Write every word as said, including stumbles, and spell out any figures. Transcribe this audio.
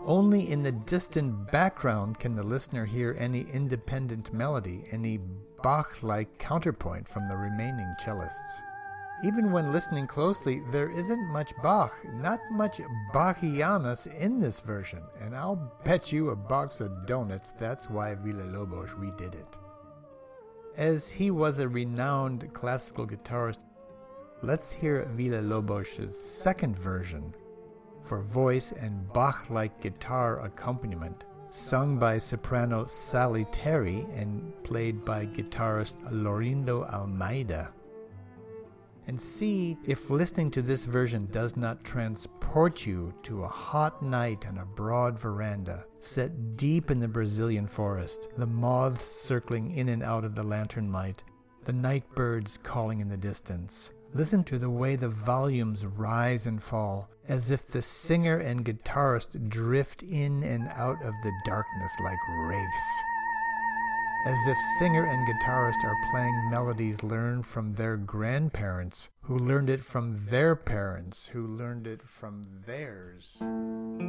Only in the distant background can the listener hear any independent melody, any Bach-like counterpoint from the remaining cellists. Even when listening closely, there isn't much Bach, not much Bachianas in this version, and I'll bet you a box of donuts that's why Villa-Lobos redid it. As he was a renowned classical guitarist, let's hear Villa-Lobos' second version for voice and Bach-like guitar accompaniment, sung by soprano Sally Terry and played by guitarist Laurindo Almeida. And see if listening to this version does not transport you to a hot night on a broad veranda, set deep in the Brazilian forest, the moths circling in and out of the lantern light, the night birds calling in the distance. Listen to the way the volumes rise and fall, as if the singer and guitarist drift in and out of the darkness like wraiths. As if singer and guitarist are playing melodies learned from their grandparents, who learned it from their parents, who learned it from theirs.